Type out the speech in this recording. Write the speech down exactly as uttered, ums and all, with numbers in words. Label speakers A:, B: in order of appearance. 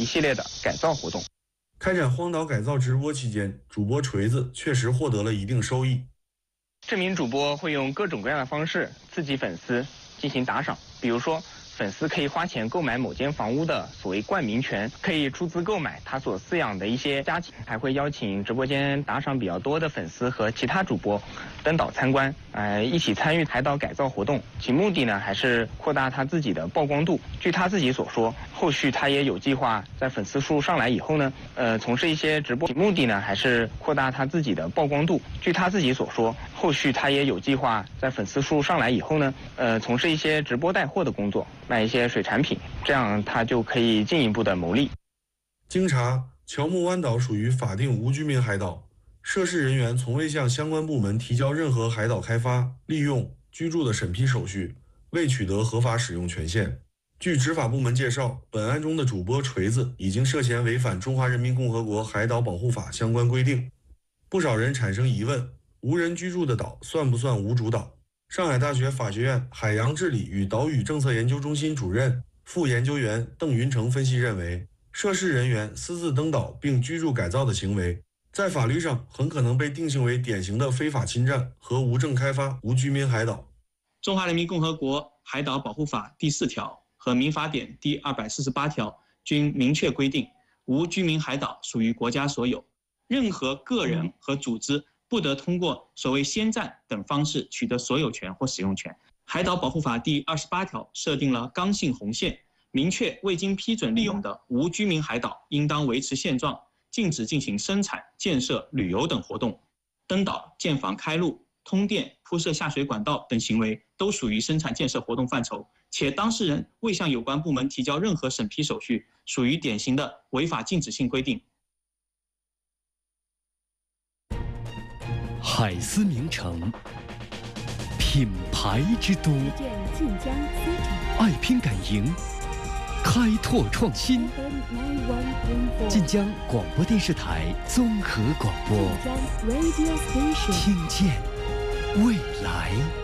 A: 一系列的改造活动。
B: 开展荒岛改造直播期间，主播锤子确实获得了一定收益。
A: 这名主播会用各种各样的方式刺激粉丝进行打赏，比如说粉丝可以花钱购买某间房屋的所谓冠名权，可以出资购买他所饲养的一些家禽，还会邀请直播间打赏比较多的粉丝和其他主播登岛参观，呃，一起参与海岛改造活动。其目的呢，还是扩大他自己的曝光度。据他自己所说，后续他也有计划在粉丝数上来以后呢，呃，从事一些直播。其目的呢，还是扩大他自己的曝光度。据他自己所说，后续他也有计划在粉丝数上来以后呢，呃，从事一些直播带货的工作。卖一些水产品，这样他就可以进一步的牟利。
B: 经查，乔木湾岛属于法定无居民海岛，涉事人员从未向相关部门提交任何海岛开发、利用、居住的审批手续，未取得合法使用权限。据执法部门介绍，本案中的主播锤子已经涉嫌违反《中华人民共和国海岛保护法》相关规定。不少人产生疑问：无人居住的岛算不算无主岛？上海大学法学院海洋治理与岛屿政策研究中心主任、副研究员邓云成分析认为，涉事人员私自登岛并居住改造的行为，在法律上很可能被定性为典型的非法侵占和无证开发无居民海岛。
C: 中华人民共和国海岛保护法第四条和民法典第二百四十八条均明确规定，无居民海岛属于国家所有，任何个人和组织不得通过所谓先占等方式取得所有权或使用权。海岛保护法第二十八条设定了刚性红线，明确未经批准利用的无居民海岛应当维持现状，禁止进行生产、建设、旅游等活动。登岛、建房、开路、通电、铺设下水管道等行为都属于生产建设活动范畴，且当事人未向有关部门提交任何审批手续，属于典型的违法禁止性规定。
D: 海丝名城，品牌之都，爱拼敢赢，开拓创新。晋江广播电视台综合广播，听见未来。